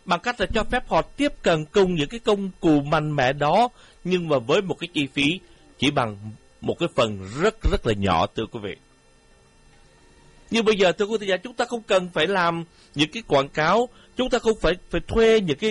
bằng cách là cho phép họ tiếp cận cùng những cái công cụ mạnh mẽ đó, nhưng mà với một cái chi phí chỉ bằng một cái phần rất rất là nhỏ, thưa quý vị. Như bây giờ, thưa quý vị, chúng ta không cần phải làm những cái quảng cáo, chúng ta không phải thuê những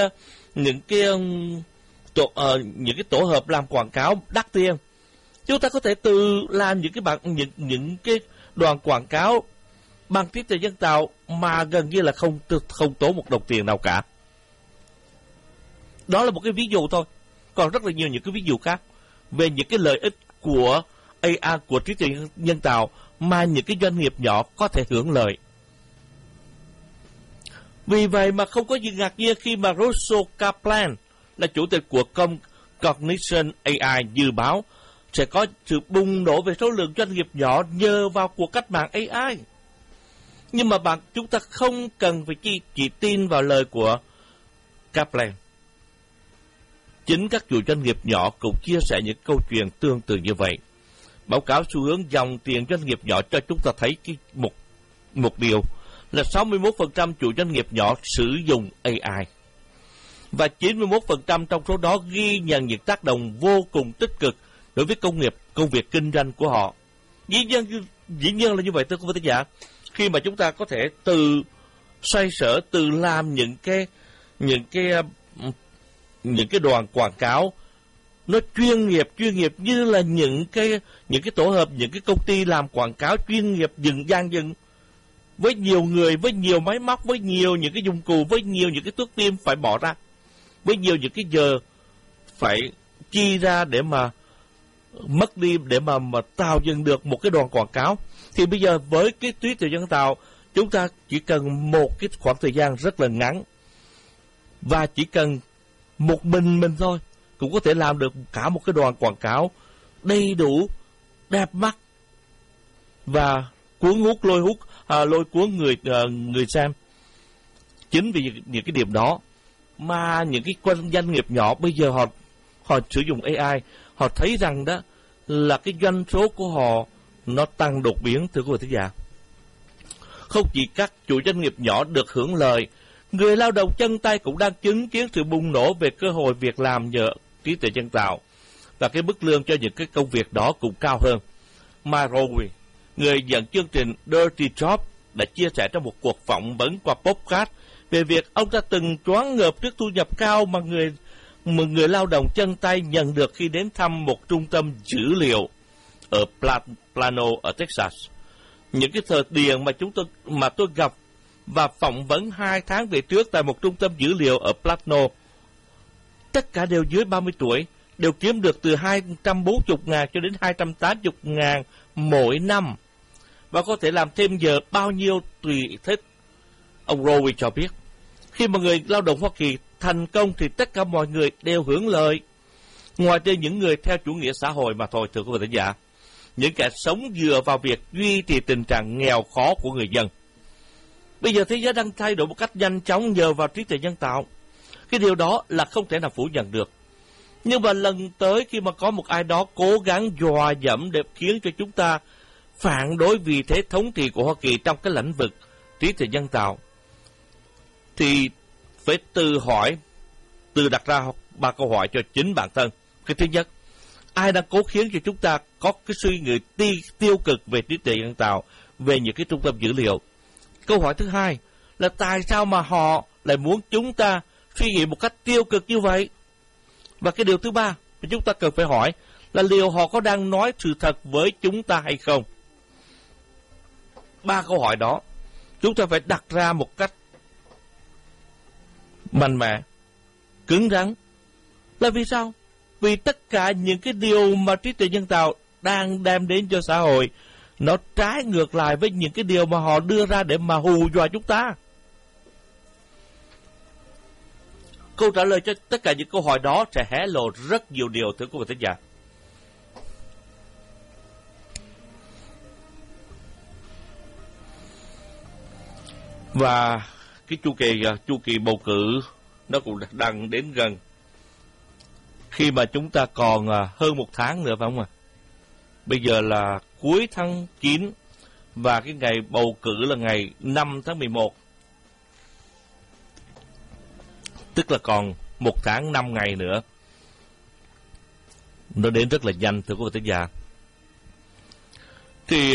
cái tổ hợp làm quảng cáo đắt tiền. Chúng ta có thể tự làm những cái đoàn quảng cáo bằng trí tuệ nhân tạo mà gần như là không tốn một đồng tiền nào cả. Đó là một cái ví dụ thôi. Còn rất là nhiều những cái ví dụ khác về những cái lợi ích của AI, của trí tuệ nhân tạo mà những cái doanh nghiệp nhỏ có thể hưởng lợi. Vì vậy mà không có gì ngạc nhiên khi mà Russell Kaplan là chủ tịch của Cognition AI dự báo sẽ có sự bùng nổ về số lượng doanh nghiệp nhỏ nhờ vào cuộc cách mạng AI. Nhưng mà chúng ta không cần phải chỉ tin vào lời của Kaplan. Chính các chủ doanh nghiệp nhỏ cũng chia sẻ những câu chuyện tương tự như vậy. Báo cáo xu hướng dòng tiền doanh nghiệp nhỏ cho chúng ta thấy một điều là 61% chủ doanh nghiệp nhỏ sử dụng AI. Và 91% trong số đó ghi nhận những tác động vô cùng tích cực đối với công việc kinh doanh của họ. Dĩ nhiên là như vậy, thưa quý vị giả. Khi mà chúng ta có thể tự xoay sở, tự làm những cái đoàn quảng cáo nó chuyên nghiệp như là những cái tổ hợp, những cái công ty làm quảng cáo chuyên nghiệp dàn dựng với nhiều người, với nhiều máy móc, với nhiều những cái dụng cụ, với nhiều những cái thuốc tiêm phải bỏ ra, với nhiều những cái giờ phải chi ra để mà mất đi để mà tạo dựng được một cái đoàn quảng cáo. Thì bây giờ với cái trí tuệ nhân tạo, chúng ta chỉ cần một cái khoảng thời gian rất là ngắn và chỉ cần một mình thôi cũng có thể làm được cả một cái đoàn quảng cáo đầy đủ, đẹp mắt và lôi cuốn người xem. Chính vì những cái điểm đó mà những cái doanh nghiệp nhỏ bây giờ họ sử dụng AI, họ thấy rằng đó là cái doanh số của họ nó tăng đột biến, thưa quý vị thính giả. Không chỉ các chủ doanh nghiệp nhỏ được hưởng lợi, người lao động chân tay cũng đang chứng kiến sự bùng nổ về cơ hội việc làm nhờ trí tuệ nhân tạo, và cái mức lương cho những cái công việc đó cũng cao hơn. Marowi, người dẫn chương trình Dirty Job, đã chia sẻ trong một cuộc phỏng vấn qua podcast về việc ông ta từng choáng ngợp trước thu nhập cao mà người lao động chân tay nhận được khi đến thăm một trung tâm dữ liệu ở Plano ở Texas. Những cái thời điểm mà tôi gặp và phỏng vấn 2 tháng về trước tại một trung tâm dữ liệu ở Plano, tất cả đều dưới 30 tuổi, đều kiếm được từ 240.000 cho đến 280.000 mỗi năm, và có thể làm thêm giờ bao nhiêu tùy thích. Ông Rowe cho biết, khi mà người lao động Hoa Kỳ thành công thì tất cả mọi người đều hưởng lợi, ngoài trừ những người theo chủ nghĩa xã hội mà thôi, thưa quý vị thính giả. Những kẻ sống dựa vào việc duy trì tình trạng nghèo khó của người dân. Bây giờ thế giới đang thay đổi một cách nhanh chóng nhờ vào trí tuệ nhân tạo. Cái điều đó là không thể nào phủ nhận được. Nhưng mà lần tới khi mà có một ai đó cố gắng dọa dẫm để khiến cho chúng ta phản đối vị thế thống trị của Hoa Kỳ trong cái lĩnh vực trí tuệ nhân tạo, thì phải tự đặt ra 3 câu hỏi cho chính bản thân. Cái thứ nhất, ai đang cố khiến cho chúng ta có cái suy nghĩ tiêu cực về trí tuệ nhân tạo, về những cái trung tâm dữ liệu? Câu hỏi thứ hai là tại sao mà họ lại muốn chúng ta suy nghĩ một cách tiêu cực như vậy? Và cái điều thứ ba mà chúng ta cần phải hỏi là liệu họ có đang nói sự thật với chúng ta hay không? 3 câu hỏi đó chúng ta phải đặt ra một cách mạnh mẽ, cứng rắn. Là vì sao? Vì tất cả những cái điều mà trí tuệ nhân tạo đang đem đến cho xã hội, nó trái ngược lại với những cái điều mà họ đưa ra để mà hù dọa chúng ta. Câu trả lời cho tất cả những câu hỏi đó sẽ hé lộ rất nhiều điều, thưa quý vị thính giả. Và cái chu kỳ bầu cử nó cũng đang đến gần, khi mà chúng ta còn hơn 1 tháng nữa, phải không ạ? Bây giờ là cuối tháng 9 và cái ngày bầu cử là ngày 5 tháng 11. tức là còn 1 tháng 5 ngày nữa. Nó đến rất là nhanh, thưa quý vị thính giả. Thì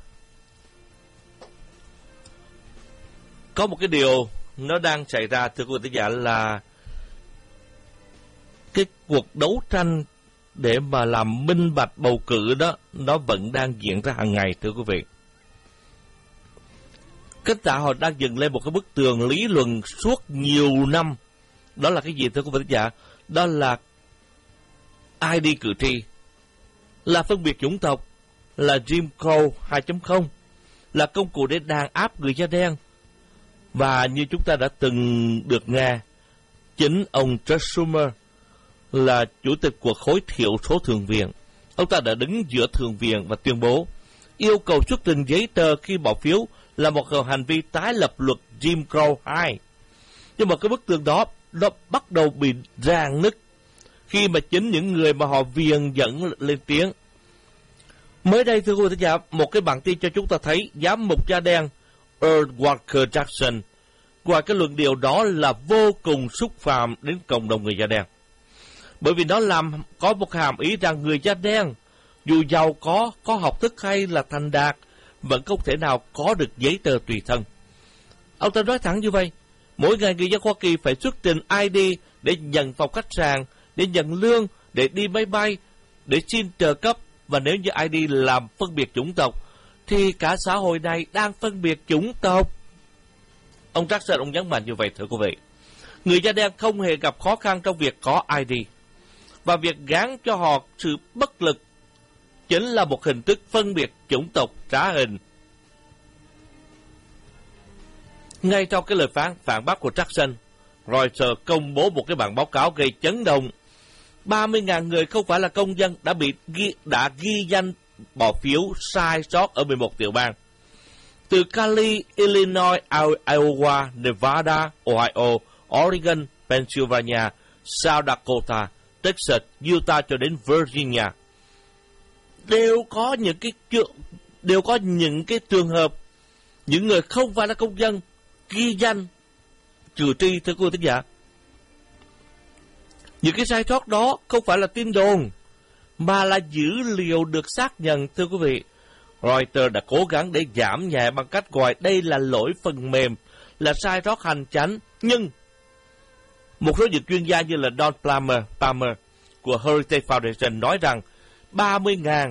có một cái điều nó đang xảy ra, thưa quý vị thính giả, là cái cuộc đấu tranh để mà làm minh bạch bầu cử đó, nó vẫn đang diễn ra hàng ngày, thưa quý vị. Các xã hội đang dựng lên một cái bức tường lý luận suốt nhiều năm. Đó là cái gì, thưa quý vị thính giả? Đó là ID cử tri, là phân biệt chủng tộc, là Jim Crow 2.0, là công cụ để đàn áp người da đen. Và như chúng ta đã từng được nghe, chính ông Chuck Schumer là chủ tịch của khối thiểu số thượng viện. Ông ta đã đứng giữa thượng viện và tuyên bố yêu cầu xuất trình giấy tờ khi bỏ phiếu là một hành vi tái lập luật Jim Crow 2. Nhưng mà cái bức tường đó nó bắt đầu bị rạn nứt khi mà chính những người mà họ viền dẫn lên tiếng. Mới đây, thưa quý vị thính giả, một cái bản tin cho chúng ta thấy giám mục da đen Earl Walker Jackson ngoài cái luận điệu đó là vô cùng xúc phạm đến cộng đồng người da đen. Bởi vì nó làm có một hàm ý rằng người da đen dù giàu có học thức hay là thành đạt vẫn không thể nào có được giấy tờ tùy thân. Ông ta nói thẳng như vậy. Mỗi ngày người dân Hoa Kỳ phải xuất trình ID để nhận phòng khách sạn, để nhận lương, để đi máy bay, để xin trợ cấp. Và nếu như ID làm phân biệt chủng tộc, thì cả xã hội này đang phân biệt chủng tộc. Ông Jackson, ông nhấn mạnh như vậy, thưa quý vị. Người da đen không hề gặp khó khăn trong việc có ID. Và việc gán cho họ sự bất lực chính là một hình thức phân biệt chủng tộc trá hình. Ngay trong cái lời phản bác của Jackson, Reuters công bố một cái bản báo cáo gây chấn động. 30.000 người không phải là công dân đã ghi danh bỏ phiếu sai sót ở 11 tiểu bang. Từ Cali, Illinois, Iowa, Nevada, Ohio, Oregon, Pennsylvania, South Dakota, Texas, Utah cho đến Virginia. Đều có những cái trường hợp những người không phải là công dân ghi danh cử tri, thưa quý vị thính giả. Những cái sai sót đó không phải là tin đồn mà là dữ liệu được xác nhận, thưa quý vị. Reuters đã cố gắng để giảm nhẹ bằng cách gọi đây là lỗi phần mềm, là sai sót hành chánh. Nhưng một số những chuyên gia như là Don Palmer của Heritage Foundation nói rằng 30.000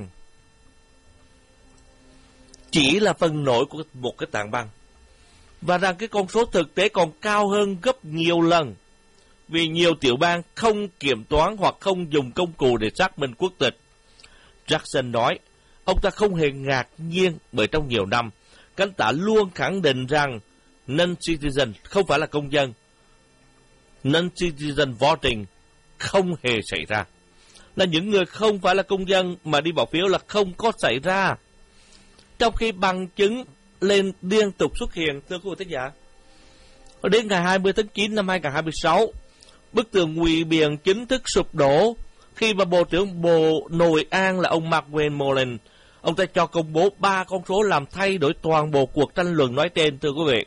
chỉ là phần nổi của một cái tảng băng, và rằng cái con số thực tế còn cao hơn gấp nhiều lần vì nhiều tiểu bang không kiểm toán hoặc không dùng công cụ để xác minh quốc tịch. Jackson nói, ông ta không hề ngạc nhiên bởi trong nhiều năm, cánh tả luôn khẳng định rằng non-citizen không phải là công dân. Non-citizen voting không hề xảy ra. Là những người không phải là công dân mà đi bỏ phiếu là không có xảy ra. Trong khi bằng chứng lên liên tục xuất hiện, thưa quý vị thính giả. Đến ngày 20 tháng 9 năm 2026, bức tường ngụy biện chính thức sụp đổ khi mà Bộ trưởng Bộ Nội an là ông Markwayne Mullin, ông ta cho công bố 3 con số làm thay đổi toàn bộ cuộc tranh luận nói trên, thưa quý vị.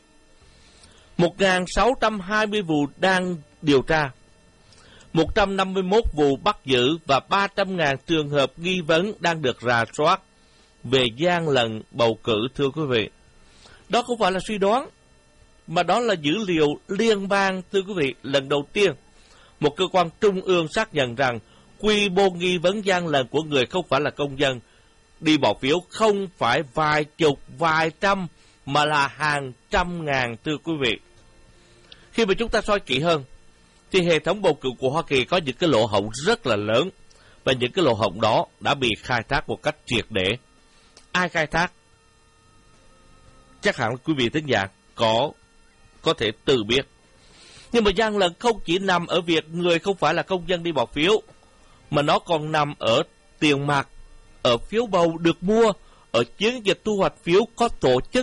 1.620 vụ đang điều tra, 151 vụ bắt giữ và 300.000 trường hợp nghi vấn đang được rà soát về gian lận bầu cử, thưa quý vị. Đó không phải là suy đoán, mà đó là dữ liệu liên bang, thưa quý vị. Lần đầu tiên, một cơ quan trung ương xác nhận rằng quy mô nghi vấn gian lận của người không phải là công dân đi bỏ phiếu không phải vài chục, vài trăm, mà là hàng trăm ngàn, thưa quý vị. Khi mà chúng ta soi kỹ hơn, thì hệ thống bầu cử của Hoa Kỳ có những cái lỗ hổng rất là lớn, và những cái lỗ hổng đó đã bị khai thác một cách triệt để. Ai khai thác? Chắc hẳn quý vị thính giả có thể tự biết. Nhưng mà gian lận không chỉ nằm ở việc người không phải là công dân đi bỏ phiếu, mà nó còn nằm ở tiền mặt, ở phiếu bầu được mua, ở chiến dịch thu hoạch phiếu có tổ chức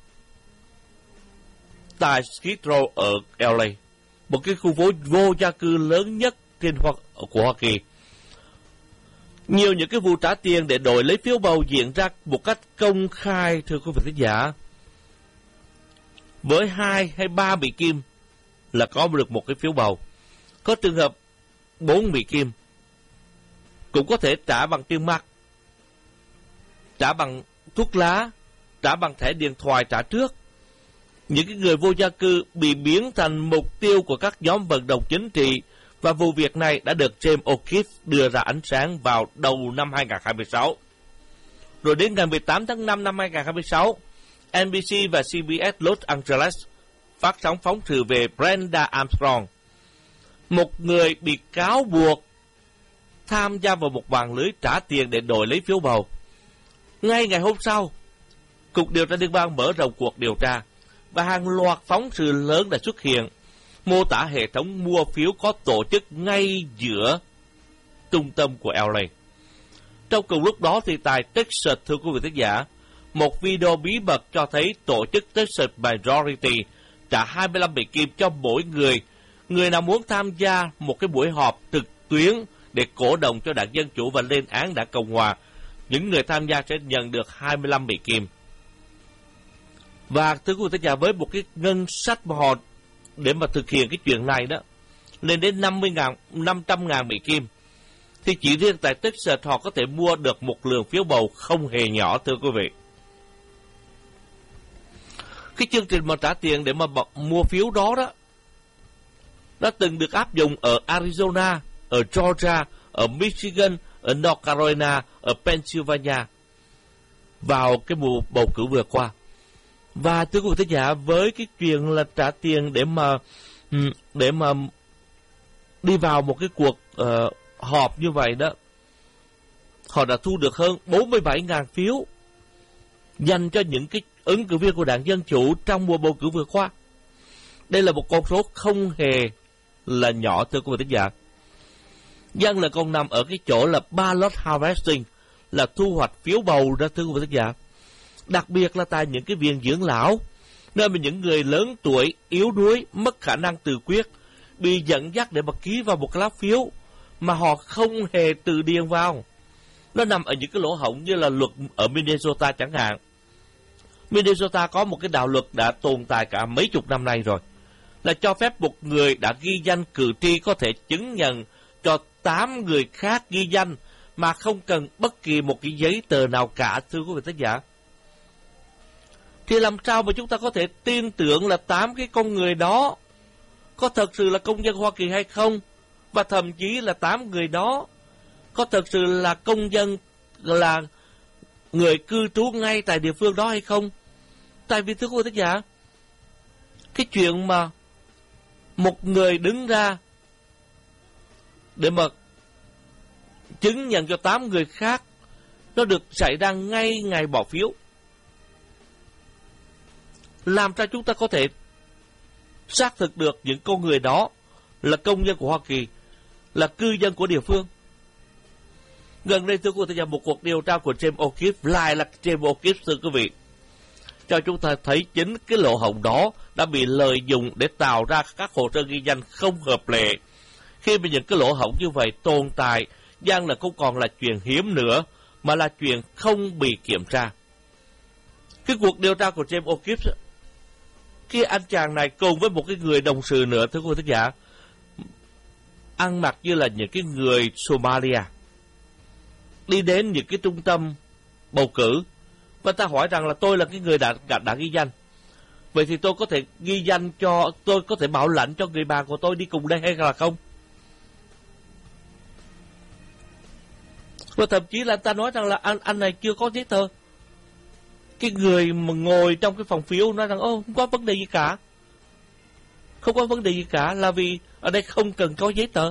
tại Skid Row ở LA, một cái khu phố vô gia cư lớn nhất của Hoa Kỳ. Nhiều những cái vụ trả tiền để đổi lấy phiếu bầu diễn ra một cách công khai, thưa quý vị khán giả, với 2 hay 3 bị kim là có được một cái phiếu bầu. Có trường hợp 4 Mỹ Kim, cũng có thể trả bằng tiền mặt, trả bằng thuốc lá, trả bằng thẻ điện thoại trả trước. Những cái người vô gia cư bị biến thành mục tiêu của các nhóm vận động chính trị, và vụ việc này đã được James O'Keefe đưa ra ánh sáng vào đầu năm 2026. Rồi đến ngày 18 tháng 5 năm 2026, NBC và CBS Los Angeles phát sóng phóng sự về Brenda Armstrong, một người bị cáo buộc tham gia vào một mạng lưới trả tiền để đổi lấy phiếu bầu. Ngay ngày hôm sau, Cục Điều tra Liên bang mở rộng cuộc điều tra, và hàng loạt phóng sự lớn đã xuất hiện, mô tả hệ thống mua phiếu có tổ chức ngay giữa trung tâm của LA. Trong cùng lúc đó thì tại Texas, thưa quý vị thính giả, một video bí mật cho thấy tổ chức Texas Majority trả 25 Mỹ Kim cho mỗi người nào muốn tham gia một cái buổi họp trực tuyến để cổ động cho đảng Dân Chủ và lên án đảng Cộng Hòa. Những người tham gia sẽ nhận được 25 Mỹ Kim. Và thưa quý vị thính giả, với một cái ngân sách mà họ để mà thực hiện cái chuyện này đó lên đến 500.000 Mỹ Kim, thì chỉ riêng tại Texas họ có thể mua được một lượng phiếu bầu không hề nhỏ, thưa quý vị. Cái chương trình mà trả tiền để mà mua phiếu đó đã từng được áp dụng ở Arizona, ở Georgia, ở Michigan, ở North Carolina, ở Pennsylvania vào cái mùa bầu cử vừa qua. Và thưa quý vị thính giả, với cái chuyện là trả tiền để mà đi vào một cái cuộc họp như vậy đó, họ đã thu được hơn 47.000 phiếu dành cho những cái ứng cử viên của đảng Dân Chủ trong mùa bầu cử vừa qua. Đây là một con số không hề là nhỏ, thưa quý vị thính giả. Dân là còn nằm ở cái chỗ là ballot harvesting, là thu hoạch phiếu bầu đó, thưa quý vị thính giả. Đặc biệt là tại những cái viện dưỡng lão, nơi mà những người lớn tuổi, yếu đuối, mất khả năng tự quyết, bị dẫn dắt để mà ký vào một cái lá phiếu mà họ không hề tự điền vào. Nó nằm ở những cái lỗ hổng như là luật ở Minnesota chẳng hạn. Minnesota có một cái đạo luật đã tồn tại cả mấy chục năm nay rồi, là cho phép một người đã ghi danh cử tri có thể chứng nhận cho 8 người khác ghi danh mà không cần bất kỳ một cái giấy tờ nào cả, thưa quý vị thính giả. Thì làm sao mà chúng ta có thể tin tưởng là 8 cái con người đó có thật sự là công dân Hoa Kỳ hay không? Và thậm chí là 8 người đó có thật sự là công dân, là người cư trú ngay tại địa phương đó hay không? Tại vì thưa quý vị thính giả, cái chuyện mà một người đứng ra để mà chứng nhận cho 8 người khác, nó được xảy ra ngay ngày bỏ phiếu. Làm sao chúng ta có thể xác thực được những con người đó là công dân của Hoa Kỳ, là cư dân của địa phương? Gần đây thưa quý vị, một cuộc điều tra của James O'Keefe, lại là James O'Keefe thưa quý vị, cho chúng ta thấy chính cái lỗ hổng đó đã bị lợi dụng để tạo ra các hồ sơ ghi danh không hợp lệ. Khi mà những cái lỗ hổng như vậy tồn tại, gian lận không còn là chuyện hiếm nữa, mà là chuyện không bị kiểm tra. Cái cuộc điều tra của James O'Keefe, cái anh chàng này cùng với một cái người đồng sự nữa, thưa quý vị thính giả, ăn mặc như là những cái người Somalia, đi đến những cái trung tâm bầu cử, và ta hỏi rằng là tôi là cái người đã ghi danh, vậy thì tôi có thể ghi danh cho, tôi có thể bảo lãnh cho người bạn của tôi đi cùng đây hay là không? Và thậm chí là ta nói rằng là anh này chưa có giấy tờ. Cái người mà ngồi trong cái phòng phiếu nói rằng không có vấn đề gì cả, không có vấn đề gì cả, là vì ở đây không cần có giấy tờ.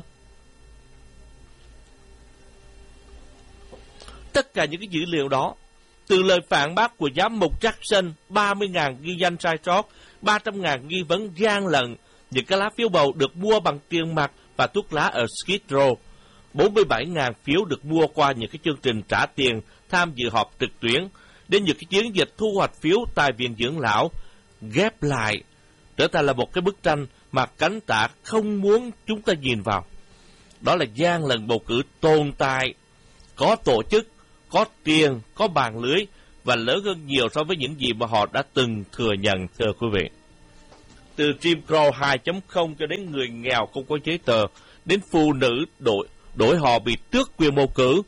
Tất cả những cái dữ liệu đó, từ lời phản bác của giám mục Jackson, 30.000 ghi danh sai sót, 300.000 nghi vấn gian lận, những cái lá phiếu bầu được mua bằng tiền mặt và thuốc lá ở Skid Row, 47.000 phiếu được mua qua những cái chương trình trả tiền tham dự họp trực tuyến, đến những cái chiến dịch thu hoạch phiếu tại viện dưỡng lão, ghép lại trở thành là một cái bức tranh mà cánh tả không muốn chúng ta nhìn vào. Đó là gian lận bầu cử tồn tại, có tổ chức, có tiền, có bàn lưới, và lớn hơn nhiều so với những gì mà họ đã từng thừa nhận, thưa quý vị. từ Jim Crow 2.0 cho đến người nghèo không có giấy tờ, đến phụ nữ đổi họ bị tước quyền bầu cử.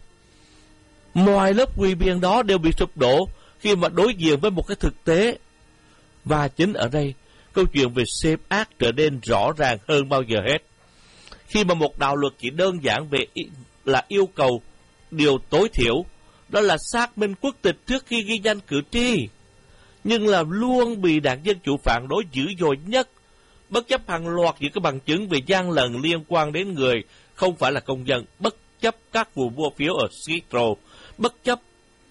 Mọi lớp quyền biện đó đều bị sụp đổ khi mà đối diện với một cái thực tế. Và chính ở đây, câu chuyện về xếp ác trở nên rõ ràng hơn bao giờ hết. Khi mà một đạo luật chỉ đơn giản về là yêu cầu điều tối thiểu, đó là xác minh quốc tịch trước khi ghi danh cử tri, nhưng là luôn bị đảng Dân Chủ phản đối dữ dội nhất, bất chấp hàng loạt những cái bằng chứng về gian lận liên quan đến người không phải là công dân, bất chấp các vụ mua phiếu ở Skid Row, bất chấp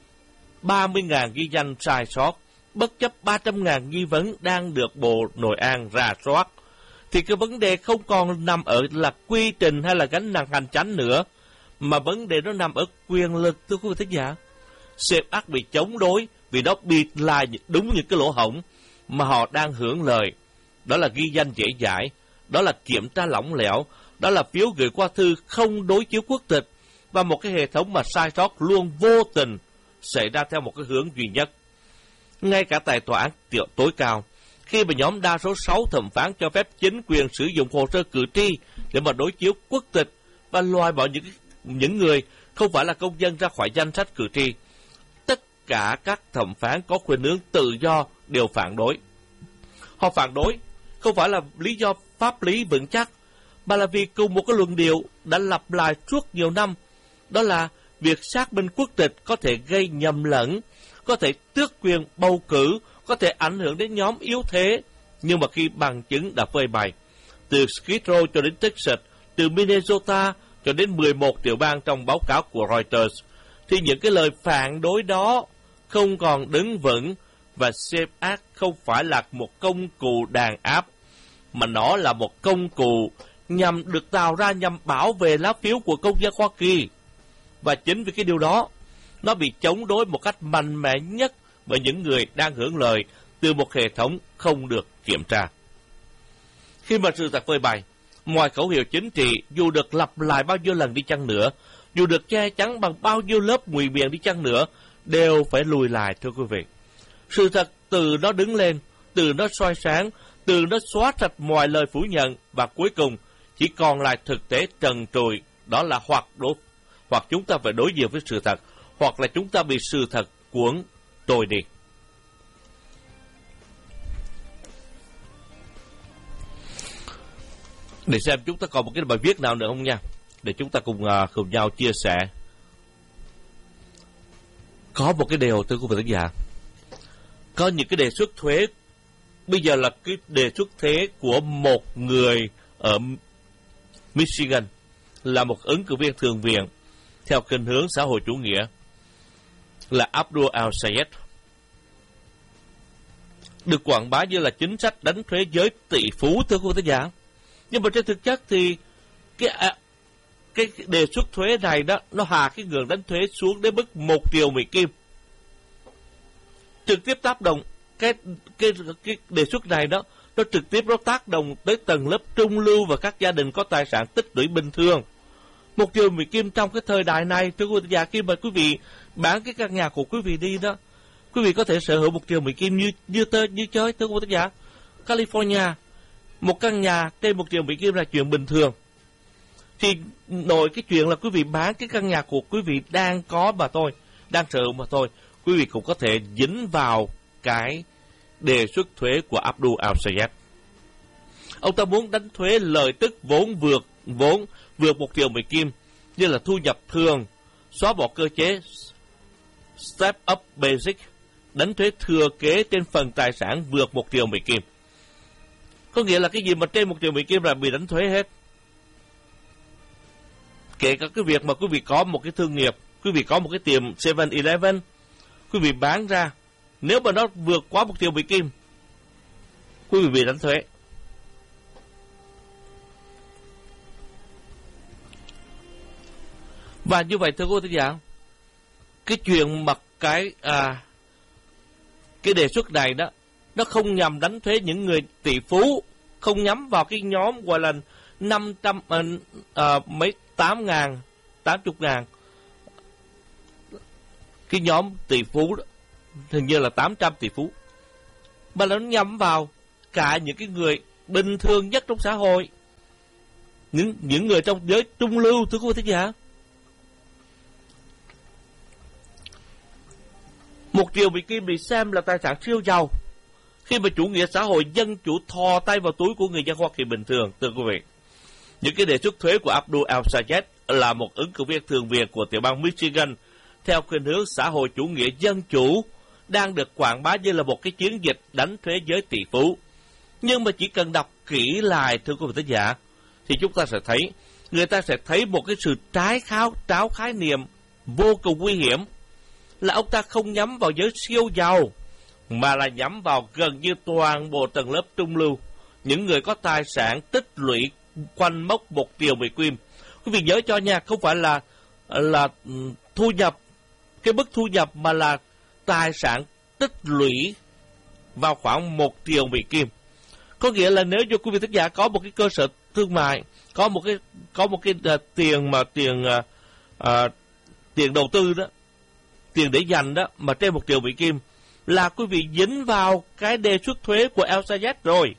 30.000 ghi danh sai sót, bất chấp 300.000 nghi vấn đang được Bộ Nội an rà soát, thì cái vấn đề không còn nằm ở là quy trình hay là gánh nặng hành chánh nữa, mà vấn đề nó nằm ở quyền lực, thưa quý vị thính giả. Xếp ác bị chống đối vì nó bịt lại đúng những cái lỗ hổng mà họ đang hưởng lợi. Đó là ghi danh dễ dãi, đó là kiểm tra lỏng lẻo, đó là phiếu gửi qua thư không đối chiếu quốc tịch, và một cái hệ thống mà sai sót luôn vô tình xảy ra theo một cái hướng duy nhất. Ngay cả tại tòa án tối cao, khi mà nhóm đa số 6 thẩm phán cho phép chính quyền sử dụng hồ sơ cử tri để mà đối chiếu quốc tịch và loại bỏ những người không phải là công dân ra khỏi danh sách cử tri, tất cả các thẩm phán có khuynh hướng tự do đều phản đối. Họ phản đối không phải là lý do pháp lý vững chắc, mà là vì cùng một cái luận điệu đã lặp lại suốt nhiều năm, đó là việc xác minh quốc tịch có thể gây nhầm lẫn, có thể tước quyền bầu cử, có thể ảnh hưởng đến nhóm yếu thế. Nhưng mà khi bằng chứng đã phơi bày, từ Skid Row cho đến Texas, từ Minnesota cho đến 11 tiểu bang trong báo cáo của Reuters, thì những cái lời phản đối đó không còn đứng vững, và Xếp ác không phải là một công cụ đàn áp, mà nó là một công cụ nhằm được tạo ra nhằm bảo vệ lá phiếu của công dân Hoa Kỳ. Và chính vì cái điều đó, nó bị chống đối một cách mạnh mẽ nhất bởi những người đang hưởng lợi từ một hệ thống không được kiểm tra. Khi mà sự thật phơi bày, mọi khẩu hiệu chính trị dù được lặp lại bao nhiêu lần đi chăng nữa, dù được che chắn bằng bao nhiêu lớp ngụy biện đi chăng nữa, đều phải lùi lại, thưa quý vị. Sự thật từ nó đứng lên, từ nó soi sáng, từ nó xóa sạch mọi lời phủ nhận, và cuối cùng chỉ còn lại thực tế trần trụi, đó là hoặc chúng ta phải đối diện với sự thật, hoặc là chúng ta bị sự thật cuốn trôi đi. Để xem chúng ta còn một cái bài viết nào nữa không nha, để chúng ta cùng nhau chia sẻ. Có một cái điều, thưa quý vị khán giả, có những cái đề xuất thuế, bây giờ là cái đề xuất thuế của một người ở Michigan, là một ứng cử viên thượng viện theo khuynh hướng xã hội chủ nghĩa, là Abdul Al-Sayed, được quảng bá như là chính sách đánh thuế giới tỷ phú, thưa quý vị khán giả. Nhưng mà trên thực chất thì cái đề xuất thuế này đó, nó hạ cái ngưỡng đánh thuế xuống đến mức 1 triệu Mỹ Kim, trực tiếp tác động cái đề xuất này đó, nó trực tiếp nó tác động tới tầng lớp trung lưu và các gia đình có tài sản tích lũy bình thường. 1 triệu Mỹ Kim trong cái thời đại này, thưa quý vị, khi mà quý vị bán cái căn nhà của quý vị đi đó, quý vị có thể sở hữu 1 triệu Mỹ Kim như chơi, thưa quý vị. California, một căn nhà trên 1 triệu Mỹ Kim là chuyện bình thường. Thì nội cái chuyện là quý vị bán cái căn nhà của quý vị đang có mà thôi, đang sở hữu mà thôi, quý vị cũng có thể dính vào cái đề xuất thuế của Abdul Al-Sayed. Ông ta muốn đánh thuế lợi tức vốn vượt 1 triệu Mỹ Kim, như là thu nhập thường, xóa bỏ cơ chế Step Up Basic, đánh thuế thừa kế trên phần tài sản vượt 1 triệu Mỹ Kim. Có nghĩa là cái gì mà trên 1 triệu Mỹ Kim là bị đánh thuế hết. Kể cả cái việc mà quý vị có một cái thương nghiệp, quý vị có một cái tiệm 7-Eleven, quý vị bán ra, nếu mà nó vượt quá 1 triệu Mỹ Kim, quý vị bị đánh thuế. Và như vậy thưa quý vị giả, cái chuyện mà cái đề xuất này đó, nó không nhằm đánh thuế những người tỷ phú, không nhắm vào cái nhóm gọi là 80.000, cái nhóm tỷ phú đó, hình như là 800 tỷ phú, mà nó nhắm vào cả những cái người bình thường nhất trong xã hội, những người trong giới trung lưu, thưa quý vị thính giả. 1 triệu Mỹ Kim bị xem là tài sản siêu giàu khi mà chủ nghĩa xã hội dân chủ thò tay vào túi của người dân Hoa Kỳ bình thường, thưa quý vị. Những cái đề xuất thuế của Abdul El-Sayed là một ứng cử viên thường viện của tiểu bang Michigan theo khuynh hướng xã hội chủ nghĩa dân chủ, đang được quảng bá như là một cái chiến dịch đánh thuế giới tỷ phú. Nhưng mà chỉ cần đọc kỹ lại, thưa quý vị thính giả, thì chúng ta sẽ thấy, người ta sẽ thấy một cái sự tráo khái niệm vô cùng nguy hiểm, là ông ta không nhắm vào giới siêu giàu, mà là nhắm vào gần như toàn bộ tầng lớp trung lưu, những người có tài sản tích lũy quanh mốc 1 triệu Mỹ Kim. Quý vị nhớ cho nha, không phải là thu nhập, cái mức thu nhập, mà là tài sản tích lũy vào khoảng 1 triệu Mỹ Kim. Có nghĩa là nếu như quý vị thính giả có một cái cơ sở thương mại, có một cái tiền đầu tư đó, tiền để dành đó, mà trên 1 triệu Mỹ Kim, là quý vị dính vào cái đề xuất thuế của El-Sayed rồi.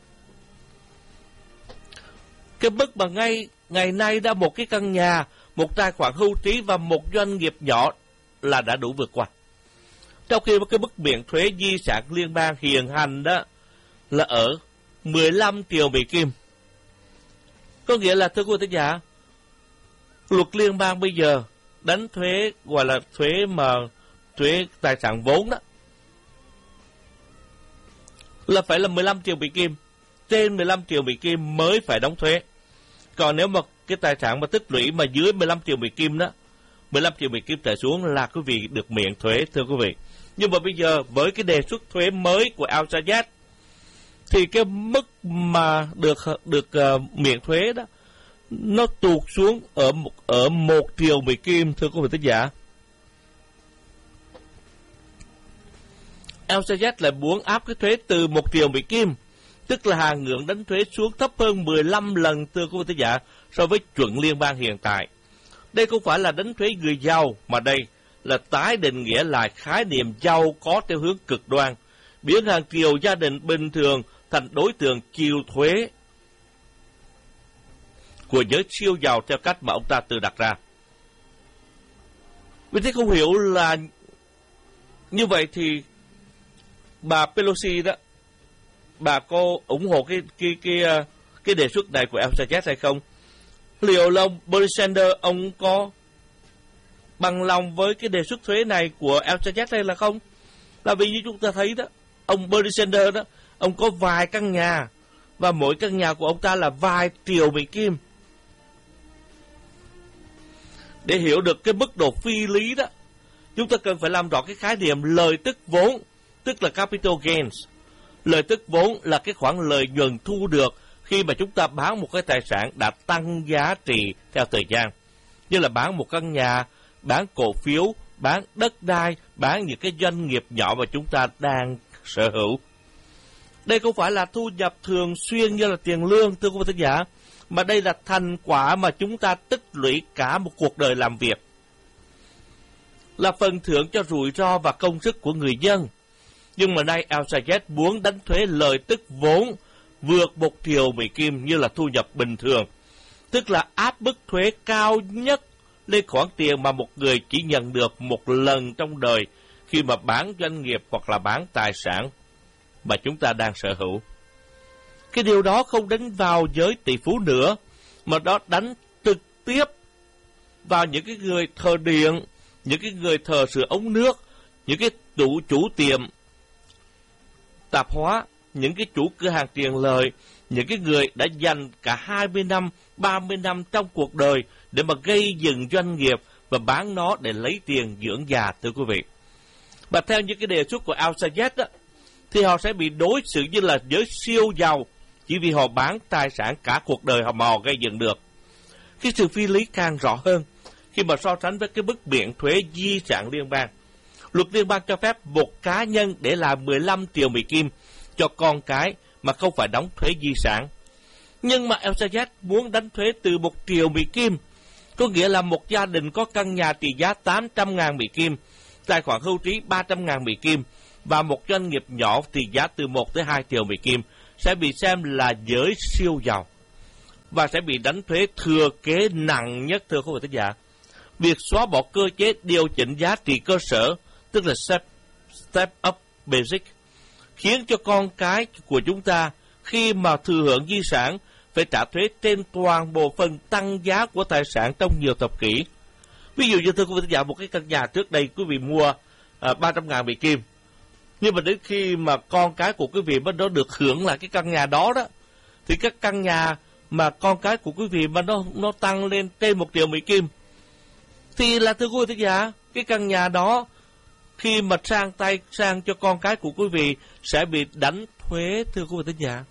Cái mức mà ngày nay đã một cái căn nhà, một tài khoản hưu trí và một doanh nghiệp nhỏ là đã đủ vượt qua. Trong khi cái mức miễn thuế di sản liên bang hiện hành đó là ở 15 triệu Mỹ Kim. Có nghĩa là, thưa quý vị thính giả, luật liên bang bây giờ đánh thuế gọi là thuế tài sản vốn đó là phải là 15 triệu Mỹ Kim. Trên 15 triệu Mỹ Kim mới phải đóng thuế. Còn nếu mà cái tài sản mà tích lũy mà dưới 15 triệu Mỹ Kim đó, 15 triệu Mỹ Kim trở xuống là quý vị được miễn thuế, thưa quý vị. Nhưng mà bây giờ với cái đề xuất thuế mới của El-Sayed thì cái mức mà được miễn thuế đó nó tụt xuống ở 1 triệu Mỹ Kim, thưa quý vị thính giả. El-Sayed lại muốn áp cái thuế từ 1 triệu Mỹ Kim, tức là hàng ngưỡng đánh thuế xuống thấp hơn 15 lần, thưa quý vị thính giả, so với chuẩn liên bang hiện tại. Đây không phải là đánh thuế người giàu, mà đây là tái định nghĩa lại khái niệm giàu có theo hướng cực đoan, biến hàng triệu gia đình bình thường thành đối tượng chịu thuế của giới siêu giàu theo cách mà ông ta tự đặt ra. Vì thế không hiểu là như vậy thì bà Pelosi đó, bà có ủng hộ cái đề xuất này của El-Sayed hay không? Liệu là ông Bernie Sanders ông có bằng lòng với cái đề xuất thuế này của El-Sayed hay là không? Là vì như chúng ta thấy đó, ông Bernie Sanders đó, ông có vài căn nhà và mỗi căn nhà của ông ta là vài triệu Mỹ Kim. Để hiểu được cái mức độ phi lý đó, chúng ta cần phải làm rõ cái khái niệm lợi tức vốn, tức là capital gains. Lợi tức vốn là cái khoản lợi nhuận thu được khi mà chúng ta bán một cái tài sản đã tăng giá trị theo thời gian, như là bán một căn nhà, bán cổ phiếu, bán đất đai, bán những cái doanh nghiệp nhỏ mà chúng ta đang sở hữu. Đây không phải là thu nhập thường xuyên như là tiền lương, thưa quý vị thính giả, mà đây là thành quả mà chúng ta tích lũy cả một cuộc đời làm việc, là phần thưởng cho rủi ro và công sức của người dân. Nhưng mà nay El-Sayed muốn đánh thuế lợi tức vốn vượt 1 triệu Mỹ Kim như là thu nhập bình thường, tức là áp mức thuế cao nhất lên khoản tiền mà một người chỉ nhận được một lần trong đời khi mà bán doanh nghiệp hoặc là bán tài sản mà chúng ta đang sở hữu. Cái điều đó không đánh vào giới tỷ phú nữa, mà đó đánh trực tiếp vào những cái người thợ điện, những cái người thợ sửa ống nước, những cái chủ tiệm tạp hóa, những cái chủ cửa hàng tiền lợi, những cái người đã dành cả 20 năm, 30 năm trong cuộc đời để mà gây dựng doanh nghiệp và bán nó để lấy tiền dưỡng già, thưa quý vị. Và theo những cái đề xuất của El-Sayed đó, thì họ sẽ bị đối xử như là giới siêu giàu chỉ vì họ bán tài sản cả cuộc đời mà họ gây dựng được. Cái sự phi lý càng rõ hơn khi mà so sánh với cái mức miễn thuế di sản liên bang. Luật liên bang cho phép một cá nhân để làm 15 triệu Mỹ Kim cho con cái mà không phải đóng thuế di sản. Nhưng mà El-Sayed muốn đánh thuế từ 1 triệu Mỹ Kim, có nghĩa là một gia đình có căn nhà trị giá 800.000 Mỹ Kim, tài khoản hưu trí 300.000 Mỹ Kim và một doanh nghiệp nhỏ trị giá từ 1 tới 2 triệu Mỹ Kim sẽ bị xem là giới siêu giàu và sẽ bị đánh thuế thừa kế nặng nhất, thưa quý vị thính giả. Việc xóa bỏ cơ chế điều chỉnh giá trị cơ sở, tức là step up basic, khiến cho con cái của chúng ta khi mà thừa hưởng di sản phải trả thuế trên toàn bộ phần tăng giá của tài sản trong nhiều thập kỷ. Ví dụ như thưa quý vị thính giả, một cái căn nhà trước đây quý vị mua 300.000 Mỹ Kim, nhưng mà đến khi mà con cái của quý vị mới nó được hưởng lại cái căn nhà đó đó, thì các căn nhà mà con cái của quý vị mà nó tăng lên trên 1 triệu Mỹ Kim, thì là thưa quý vị thính giả, cái căn nhà đó khi mà sang cho con cái của quý vị sẽ bị đánh thuế, thưa quý vị thính giả.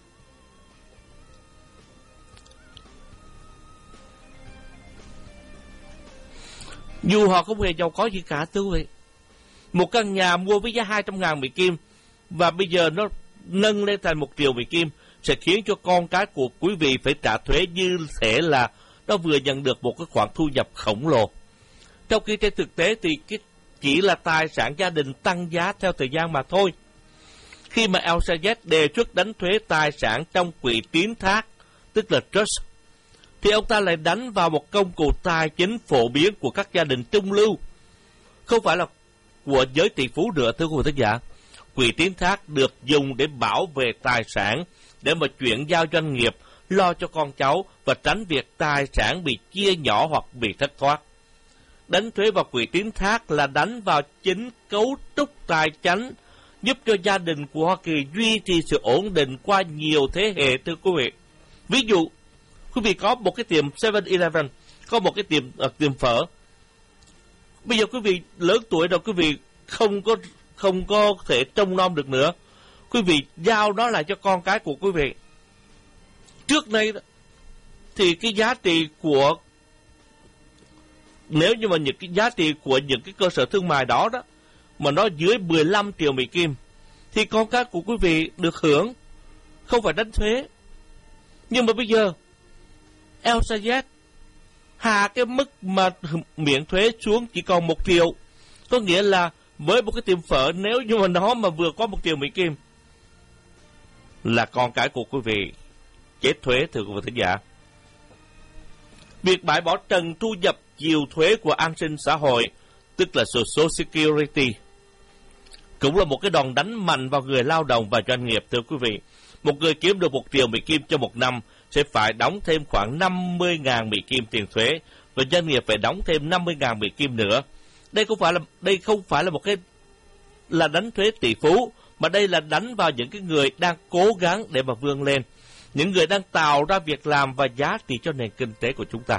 Dù họ không hề giàu có gì cả, thưa quý vị. Một căn nhà mua với giá 200.000 Mỹ Kim và bây giờ nó nâng lên thành 1 triệu Mỹ Kim sẽ khiến cho con cái của quý vị phải trả thuế như thể là nó vừa nhận được một cái khoản thu nhập khổng lồ. Trong khi trên thực tế thì chỉ là tài sản gia đình tăng giá theo thời gian mà thôi. Khi mà LCZ đề xuất đánh thuế tài sản trong quỹ tín thác, tức là trust, thì ông ta lại đánh vào một công cụ tài chính phổ biến của các gia đình trung lưu, không phải là của giới tỷ phú nữa, thưa quý vị thính giả. Quỹ tín thác được dùng để bảo vệ tài sản, để mà chuyển giao doanh nghiệp, lo cho con cháu và tránh việc tài sản bị chia nhỏ hoặc bị thất thoát. Đánh thuế vào quỹ tín thác là đánh vào chính cấu trúc tài chính, giúp cho gia đình của Hoa Kỳ duy trì sự ổn định qua nhiều thế hệ, thưa quý vị. Ví dụ, quý vị có một cái tiệm 7-Eleven, có một cái tiệm phở. Bây giờ quý vị lớn tuổi rồi, quý vị không có thể trông nom được nữa. Quý vị giao nó lại cho con cái của quý vị. Trước đây đó, thì cái giá trị của, nếu như mà những cái giá trị của những cái cơ sở thương mại đó đó mà nó dưới 15 triệu Mỹ Kim thì con cái của quý vị được hưởng, không phải đánh thuế. Nhưng mà bây giờ LCZ hạ cái mức mà miễn thuế xuống chỉ còn 1 triệu. Có nghĩa là với một cái tiệm phở, nếu như mà nó mà vừa có 1 triệu Mỹ Kim là con cái của quý vị chết thuế, thưa quý vị thính giả. Việc bãi bỏ trần thu nhập chịu thuế của an sinh xã hội, tức là Social Security, cũng là một cái đòn đánh mạnh vào người lao động và doanh nghiệp, thưa quý vị. Một người kiếm được 1 triệu Mỹ Kim cho một năm sẽ phải đóng thêm khoảng 50.000 Mỹ Kim tiền thuế, và doanh nghiệp phải đóng thêm 50.000 Mỹ Kim nữa. Đây không phải là một cái là đánh thuế tỷ phú, mà đây là đánh vào những cái người đang cố gắng để mà vươn lên, những người đang tạo ra việc làm và giá trị cho nền kinh tế của chúng ta.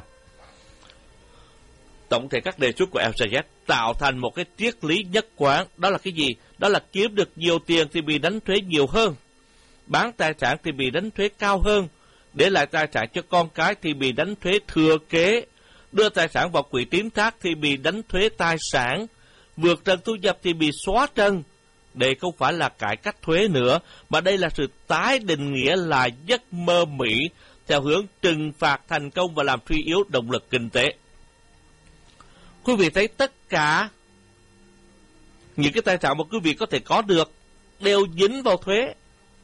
Tổng thể các đề xuất của LCZ tạo thành một cái triết lý nhất quán, đó là cái gì? Đó là kiếm được nhiều tiền thì bị đánh thuế nhiều hơn, bán tài sản thì bị đánh thuế cao hơn, để lại tài sản cho con cái thì bị đánh thuế thừa kế, đưa tài sản vào quỹ tín thác thì bị đánh thuế tài sản, vượt trần thu nhập thì bị xóa trần. Đây không phải là cải cách thuế nữa, mà đây là sự tái định nghĩa lại giấc mơ Mỹ theo hướng trừng phạt thành công và làm suy yếu động lực kinh tế. Quý vị thấy tất cả những cái tài sản mà quý vị có thể có được đều dính vào thuế.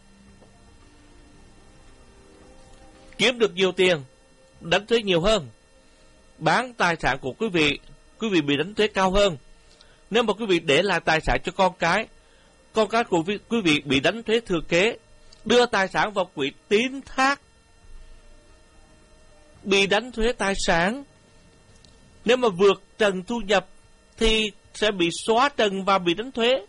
Kiếm được nhiều tiền, đánh thuế nhiều hơn. Bán tài sản của quý vị bị đánh thuế cao hơn. Nếu mà quý vị để lại tài sản cho con cái của quý vị bị đánh thuế thừa kế. Đưa tài sản vào quỹ tín thác, bị đánh thuế tài sản. Nếu mà vượt trần thu nhập thì sẽ bị xóa trần và bị đánh thuế.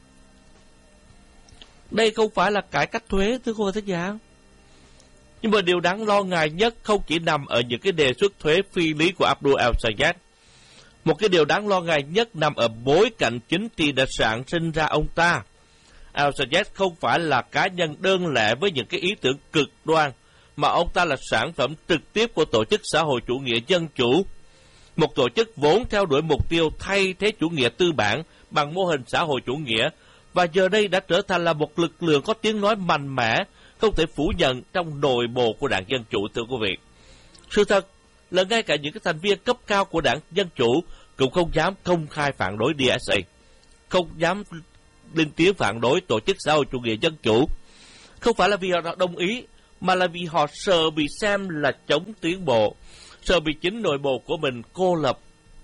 Đây không phải là cải cách thuế, thưa quý vị thính giả. Nhưng mà điều đáng lo ngại nhất không chỉ nằm ở những cái đề xuất thuế phi lý của Abdul El-Sayed. Một cái điều đáng lo ngại nhất nằm ở bối cảnh chính trị đã sản sinh ra ông ta. El-Sayed không phải là cá nhân đơn lẻ với những cái ý tưởng cực đoan, mà ông ta là sản phẩm trực tiếp của tổ chức xã hội chủ nghĩa dân chủ. Một tổ chức vốn theo đuổi mục tiêu thay thế chủ nghĩa tư bản bằng mô hình xã hội chủ nghĩa, và giờ đây đã trở thành là một lực lượng có tiếng nói mạnh mẽ, không thể phủ nhận trong nội bộ của Đảng Dân Chủ, thưa quý vị. Sự thật là ngay cả những cái thành viên cấp cao của Đảng Dân Chủ cũng không dám công khai phản đối DSA, không dám lên tiếng phản đối tổ chức xã hội chủ nghĩa dân chủ. Không phải là vì họ đồng ý, mà là vì họ sợ bị xem là chống tiến bộ, sợ bị chính nội bộ của mình cô lập.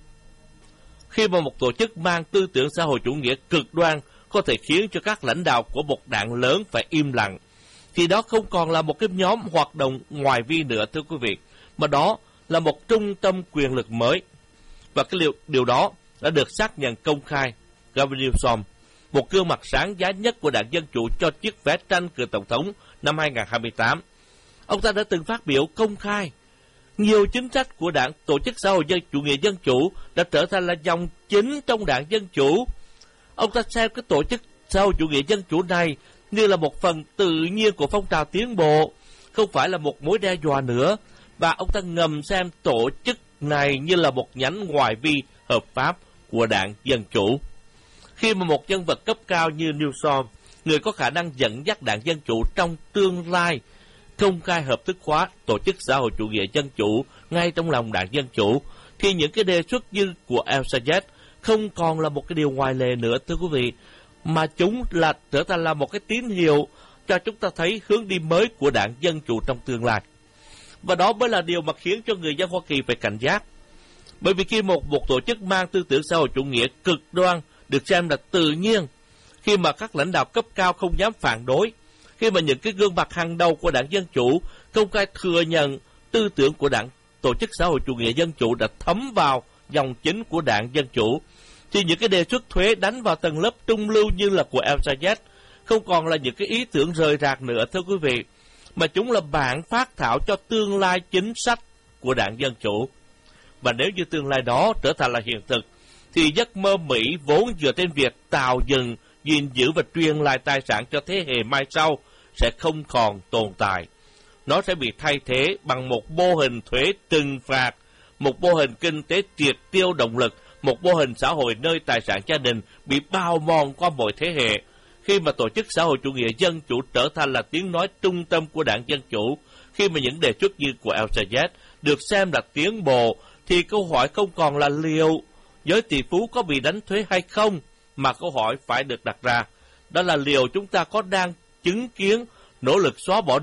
Khi mà một tổ chức mang tư tưởng xã hội chủ nghĩa cực đoan có thể khiến cho các lãnh đạo của một đảng lớn phải im lặng, thì đó không còn là một cái nhóm hoạt động ngoài vi nữa, thưa quý vị, mà đó là một trung tâm quyền lực mới. Và điều đó đã được xác nhận công khai. Gavin Newsom, một gương mặt sáng giá nhất của đảng Dân Chủ cho chiếc vé tranh cử tổng thống năm 2028, ông ta đã từng phát biểu công khai nhiều chính sách của đảng Tổ chức Xã hội Chủ nghĩa Dân Chủ đã trở thành là dòng chính trong đảng Dân Chủ. Ông ta xem cái Tổ chức Xã hội Chủ nghĩa Dân Chủ này như là một phần tự nhiên của phong trào tiến bộ, không phải là một mối đe dọa nữa, và ông ta ngầm xem tổ chức này như là một nhánh ngoại vi hợp pháp của đảng Dân Chủ. Khi mà một nhân vật cấp cao như Newsom, người có khả năng dẫn dắt đảng Dân Chủ trong tương lai, công khai hợp thức hóa Tổ chức Xã hội Chủ nghĩa Dân Chủ ngay trong lòng đảng Dân Chủ, thì những cái đề xuất như của El-Sayed không còn là một cái điều ngoài lề nữa, thưa quý vị, mà chúng là trở thành là một cái tín hiệu cho chúng ta thấy hướng đi mới của đảng Dân Chủ trong tương lai. Và đó mới là điều mà khiến cho người dân Hoa Kỳ phải cảnh giác. Bởi vì khi một tổ chức mang tư tưởng xã hội chủ nghĩa cực đoan được xem là tự nhiên, khi mà các lãnh đạo cấp cao không dám phản đối, khi mà những cái gương mặt hàng đầu của đảng Dân Chủ công khai thừa nhận tư tưởng của đảng Tổ chức Xã hội Chủ nghĩa Dân Chủ đã thấm vào dòng chính của đảng Dân Chủ, thì những cái đề xuất thuế đánh vào tầng lớp trung lưu như là của El-Sayed không còn là những cái ý tưởng rời rạc nữa, thưa quý vị, mà chúng là bản phác thảo cho tương lai chính sách của đảng Dân Chủ. Và nếu như tương lai đó trở thành là hiện thực, thì giấc mơ Mỹ vốn dựa trên việc tạo dựng, gìn giữ và truyền lại tài sản cho thế hệ mai sau sẽ không còn tồn tại. Nó sẽ bị thay thế bằng một mô hình thuế trừng phạt, một mô hình kinh tế triệt tiêu động lực, một mô hình xã hội nơi tài sản gia đình bị bào mòn qua mọi thế hệ. Khi mà Tổ chức Xã hội Chủ nghĩa Dân Chủ trở thành là tiếng nói trung tâm của đảng Dân Chủ, khi mà những đề xuất như của El-Sayed được xem là tiến bộ, thì câu hỏi không còn là liệu giới tỷ phú có bị đánh thuế hay không, mà câu hỏi phải được đặt ra, đó là liệu chúng ta có đang chứng kiến nỗ lực xóa bỏ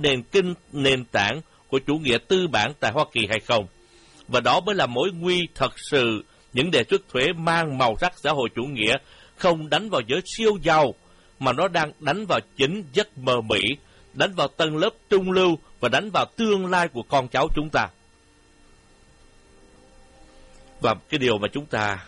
nền tảng của chủ nghĩa tư bản tại Hoa Kỳ hay không. Và đó mới là mối nguy thật sự. Những đề xuất thuế mang màu sắc xã hội chủ nghĩa không đánh vào giới siêu giàu, mà nó đang đánh vào chính giấc mơ Mỹ, đánh vào tầng lớp trung lưu và đánh vào tương lai của con cháu chúng ta. Và cái điều mà chúng ta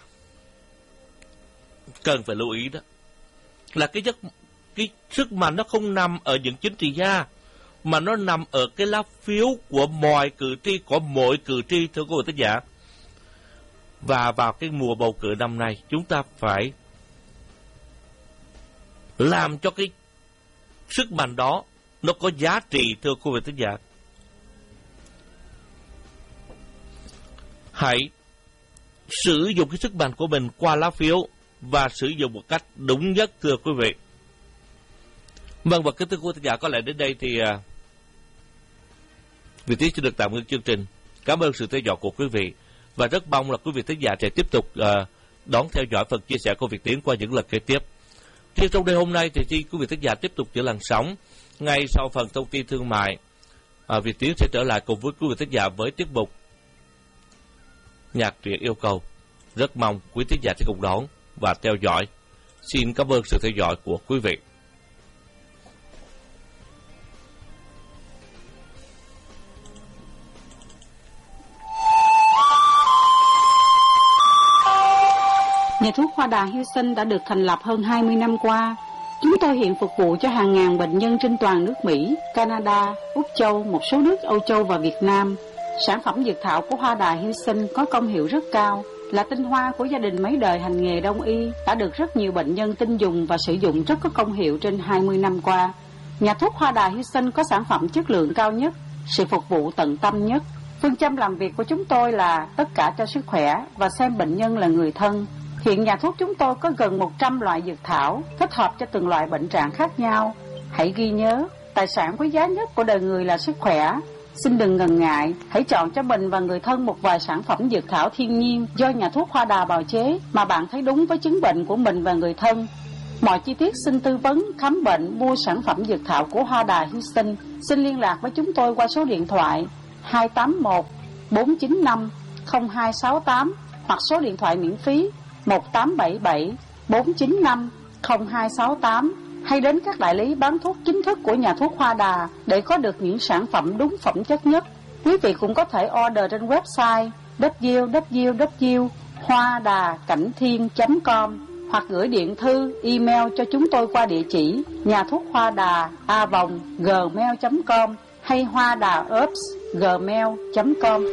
cần phải lưu ý đó là cái sức mạnh nó không nằm ở những chính trị gia, mà nó nằm ở cái lá phiếu của mọi cử tri, của mỗi cử tri, thưa quý vị thính giả. Và vào cái mùa bầu cử năm nay, chúng ta phải làm cho cái sức mạnh đó nó có giá trị, thưa quý vị thính giả. Hãy sử dụng cái sức mạnh của mình qua lá phiếu và sử dụng một cách đúng nhất, thưa quý vị. Vâng, và kính thưa quý vị thính giả, có lẽ đến đây thì Việt Tiến sẽ được tạm ngưng chương trình. Cảm ơn sự theo dõi của quý vị, và rất mong là quý vị thính giả sẽ tiếp tục đón theo dõi phần chia sẻ của Việt Tiến qua những lần kế tiếp. Thì trong đêm hôm nay thì quý vị thính giả tiếp tục giữ làn sóng. Ngay sau phần thông tin thương mại, Việt Tiến sẽ trở lại cùng với quý vị thính giả với tiết mục Nhạc truyện yêu cầu. Rất mong quý thính giả sẽ cùng đón và theo dõi. Xin cảm ơn sự theo dõi của quý vị. Nhà thuốc Hoa Đà Houston đã được thành lập hơn 20 năm qua. Chúng tôi hiện phục vụ cho hàng ngàn bệnh nhân trên toàn nước Mỹ, Canada, Úc Châu, một số nước Âu Châu và Việt Nam. Sản phẩm dược thảo của Hoa Đà Houston có công hiệu rất cao, là tinh hoa của gia đình mấy đời hành nghề đông y, đã được rất nhiều bệnh nhân tin dùng và sử dụng rất có công hiệu trên 20 năm qua. Nhà thuốc Hoa Đà Houston có sản phẩm chất lượng cao nhất, sự phục vụ tận tâm nhất. Phương châm làm việc của chúng tôi là tất cả cho sức khỏe và xem bệnh nhân là người thân. Hiện nhà thuốc chúng tôi có gần 100 loại dược thảo, thích hợp cho từng loại bệnh trạng khác nhau. Hãy ghi nhớ, tài sản quý giá nhất của đời người là sức khỏe. Xin đừng ngần ngại, hãy chọn cho mình và người thân một vài sản phẩm dược thảo thiên nhiên do nhà thuốc Hoa Đà bào chế mà bạn thấy đúng với chứng bệnh của mình và người thân. Mọi chi tiết xin tư vấn, khám bệnh, mua sản phẩm dược thảo của Hoa Đà Houston, xin liên lạc với chúng tôi qua số điện thoại 281 495 0268 hoặc số điện thoại miễn phí 1877 495 0268, hay đến các đại lý bán thuốc chính thức của nhà thuốc Hoa Đà để có được những sản phẩm đúng phẩm chất nhất. Quý vị cũng có thể order trên website www.hoadacảnhthiên.com hoặc gửi điện thư, email cho chúng tôi qua địa chỉ nhà thuốc Hoa Đà @gmail.com hay hoadaherbs@gmail.com.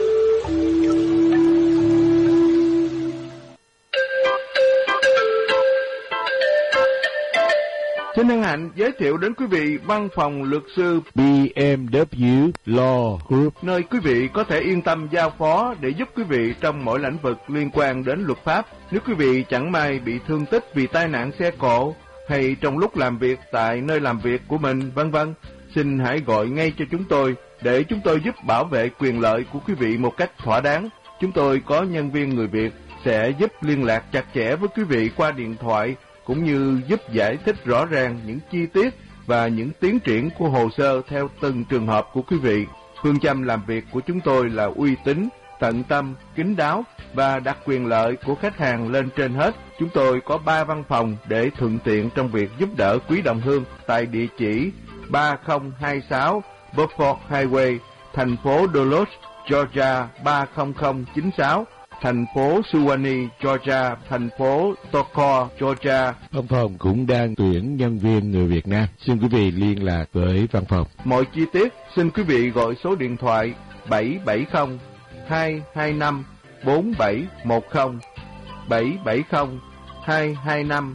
Xin hân hạnh giới thiệu đến quý vị văn phòng luật sư BMW Law Group, nơi quý vị có thể yên tâm giao phó để giúp quý vị trong mọi lĩnh vực liên quan đến luật pháp. Nếu quý vị chẳng may bị thương tích vì tai nạn xe cộ hay trong lúc làm việc tại nơi làm việc của mình, vân vân, xin hãy gọi ngay cho chúng tôi để chúng tôi giúp bảo vệ quyền lợi của quý vị một cách thỏa đáng. Chúng tôi có nhân viên người Việt sẽ giúp liên lạc chặt chẽ với quý vị qua điện thoại, cũng như giúp giải thích rõ ràng những chi tiết và những tiến triển của hồ sơ theo từng trường hợp của quý vị. Phương châm làm việc của chúng tôi là uy tín, tận tâm, kín đáo và đặt quyền lợi của khách hàng lên trên hết. Chúng tôi có 3 văn phòng để thuận tiện trong việc giúp đỡ quý đồng hương tại địa chỉ 3026 Beaufort Highway, thành phố Duluth, Georgia 30096, thành phố Suwanee, Georgia, thành phố Toccoa, Georgia. Văn phòng cũng đang tuyển nhân viên người Việt Nam. Xin quý vị liên lạc với văn phòng. Mọi chi tiết xin quý vị gọi số điện thoại 770 225 4710, 770 225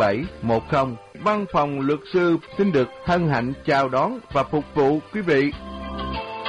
4710. Văn phòng luật sư xin được hân hạnh chào đón và phục vụ quý vị.